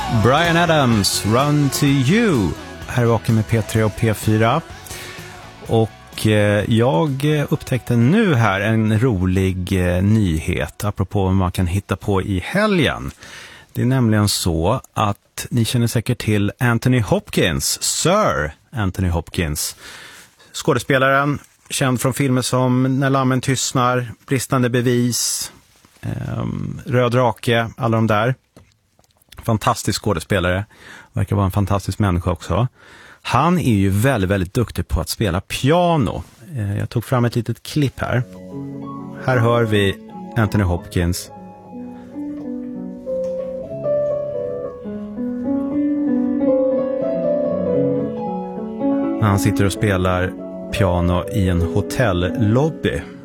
Bryan Adams, Run to You. Här vakar med P3 och P4. Och jag upptäckte nu här en rolig nyhet apropå vad man kan hitta på i helgen. Det är nämligen så att ni känner säkert till Anthony Hopkins, Sir Anthony Hopkins. Skådespelaren, känd från filmer som När lammen tystnar, Bristande bevis, Röd rake, alla de där. Fantastisk skådespelare, verkar vara en fantastisk människa också. Han är ju väldigt, väldigt duktig på att spela piano. Jag tog fram ett litet klipp här. Här hör vi Anthony Hopkins. Han sitter och spelar piano i en hotellobby.